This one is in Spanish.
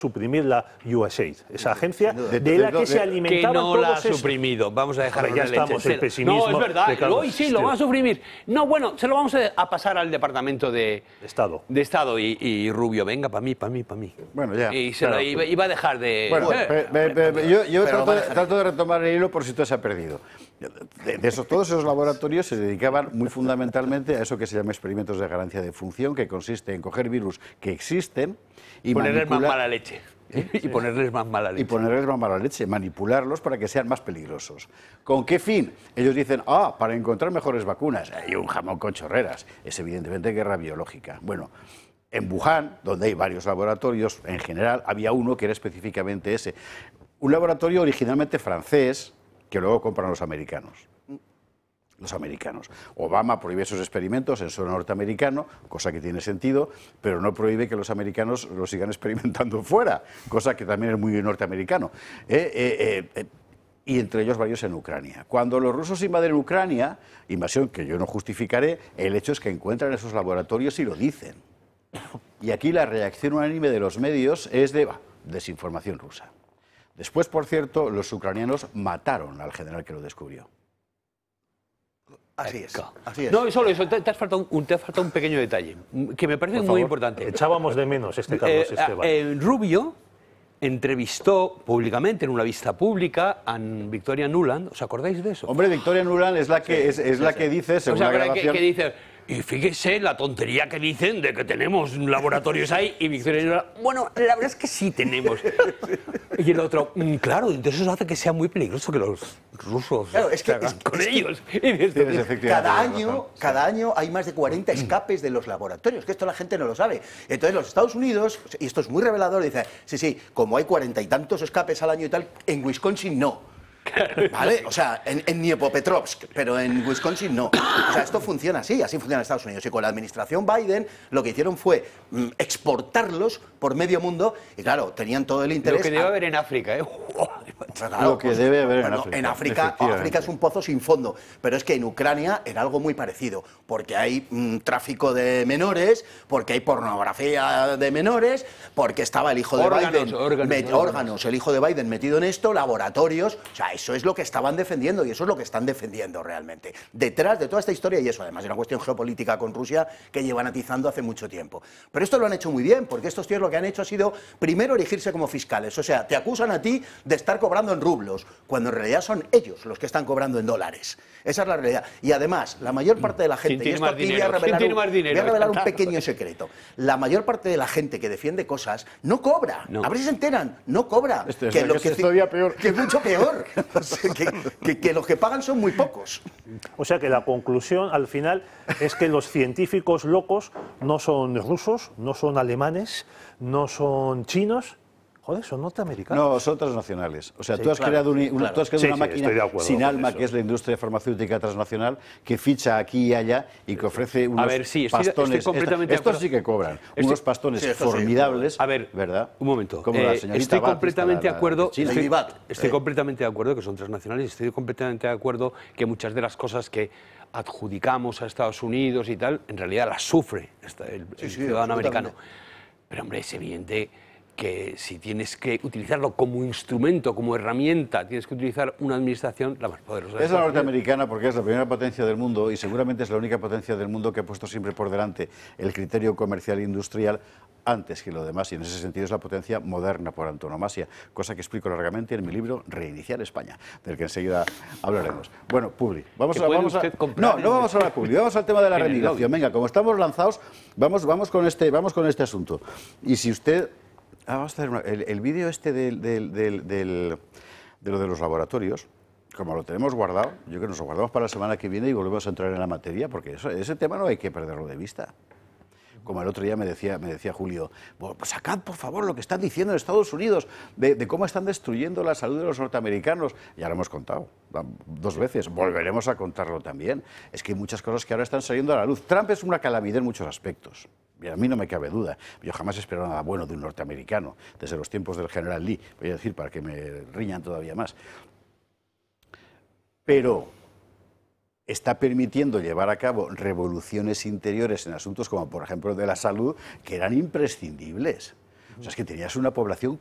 suprimir la USAID, esa agencia de la que se alimentaban que no la ha todos esos. suprimido. Vamos a dejar ya estamos el pesimismo. No, es verdad. de Carlos Hoy sí, lo van a suprimir. No, bueno, se lo vamos a pasar al Departamento de Estado y Rubio. Venga, para mí. Bueno, ya. Y se lo iba a dejar de... Bueno, yo trato de retomar el hilo por si todo se ha perdido. Todos esos laboratorios se dedicaban muy fundamentalmente a eso que se llama experimentos de garantía de función, que consiste en coger virus que existen y ponerles más mala leche. Y ponerles más mala leche. Y ponerles más mala leche, manipularlos para que sean más peligrosos. ¿Con qué fin? Ellos dicen, para encontrar mejores vacunas. Hay un jamón con chorreras. Es evidentemente guerra biológica. Bueno, en Wuhan, donde hay varios laboratorios, en general, había uno que era específicamente ese. Un laboratorio originalmente francés, que luego compran los americanos. Obama prohíbe esos experimentos en suelo norteamericano, cosa que tiene sentido, pero no prohíbe que los americanos los sigan experimentando fuera, cosa que también es muy norteamericano. Y entre ellos varios en Ucrania. Cuando los rusos invaden Ucrania, invasión que yo no justificaré, el hecho es que encuentran esos laboratorios y lo dicen. Y aquí la reacción unánime de los medios es de desinformación rusa. Después, por cierto, los ucranianos mataron al general que lo descubrió. Así es. No, solo eso, te has faltado un pequeño detalle, que me parece muy importante. Echábamos de menos Carlos Esteban. Rubio entrevistó públicamente, en una vista pública, a Victoria Nuland. ¿Os acordáis de eso? Hombre, Victoria Nuland es la que, la que dice, según la grabación... que dice, y fíjese la tontería que dicen de que tenemos laboratorios ahí, y Victoria Nuland, bueno, la verdad es que sí tenemos. Y el otro, claro, entonces eso hace que sea muy peligroso que los rusos con ellos. Cada año hay más de 40 escapes de los laboratorios, que esto la gente no lo sabe. Entonces los Estados Unidos, y esto es muy revelador, dice, sí, como hay 40 y tantos escapes al año y tal, en Wisconsin no. ¿Vale? O sea, en Dniepropetrovsk, pero en Wisconsin no. O sea, esto funciona así funciona en Estados Unidos. Y con la administración Biden lo que hicieron fue exportarlos por medio mundo y claro, tenían todo el interés... Lo que debe haber en África, ¿eh? Lo que debe haber en África. En África es un pozo sin fondo, pero es que en Ucrania era algo muy parecido, porque hay tráfico de menores, porque hay pornografía de menores, porque estaba el hijo de Biden... Órganos, el hijo de Biden metido en esto, laboratorios... O sea, eso es lo que estaban defendiendo y eso es lo que están defendiendo realmente. Detrás de toda esta historia, y eso además es una cuestión geopolítica con Rusia que llevan atizando hace mucho tiempo. Pero esto lo han hecho muy bien, porque estos tíos lo que han hecho ha sido primero erigirse como fiscales. O sea, te acusan a ti de estar cobrando en rublos, cuando en realidad son ellos los que están cobrando en dólares. Esa es la realidad. Y además, la mayor parte de la gente... Y esto aquí voy a revelar un pequeño secreto. La mayor parte de la gente que defiende cosas no cobra. A ver si se enteran, no cobra. Es todavía peor. Que es mucho peor. que los que pagan son muy pocos. O sea que la conclusión al final es que los científicos locos no son rusos, no son alemanes, no son chinos, son norteamericanos. No, son transnacionales. O sea, tú has creado una máquina sin alma, que es la industria farmacéutica transnacional, que ficha aquí y allá y que ofrece unos pastones. Estoy completamente estos sí que cobran. Unos pastones formidables. A ver, ¿verdad? Un momento. Como la señorita estoy completamente de acuerdo. Estoy completamente de acuerdo que son transnacionales. Estoy completamente de acuerdo que muchas de las cosas que adjudicamos a Estados Unidos y tal, en realidad las sufre el ciudadano americano. Pero, hombre, es evidente que si tienes que utilizarlo como instrumento, como herramienta, tienes que utilizar una administración la más poderosa. Es la norteamericana porque es la primera potencia del mundo y seguramente es la única potencia del mundo que ha puesto siempre por delante el criterio comercial e industrial antes que lo demás, y en ese sentido es la potencia moderna por antonomasia, cosa que explico largamente en mi libro Reiniciar España, del que enseguida hablaremos. Bueno, Publi, no vamos a la Publi, vamos al tema de la remigración. Venga, como estamos lanzados, vamos con este asunto. Y si usted... vamos a hacer el vídeo este de lo de los laboratorios, como lo tenemos guardado, yo creo que nos lo guardamos para la semana que viene y volvemos a entrar en la materia, porque ese tema no hay que perderlo de vista. Como el otro día me decía Julio, pues sacad por favor lo que están diciendo en Estados Unidos de cómo están destruyendo la salud de los norteamericanos. Ya lo hemos contado 2 veces, volveremos a contarlo también. Es que hay muchas cosas que ahora están saliendo a la luz. Trump es una calamidad en muchos aspectos. Y a mí no me cabe duda. Yo jamás espero nada bueno de un norteamericano, desde los tiempos del general Lee, voy a decir, para que me riñan todavía más. Pero está permitiendo llevar a cabo revoluciones interiores en asuntos como, por ejemplo, de la salud, que eran imprescindibles. O sea, es que tenías una población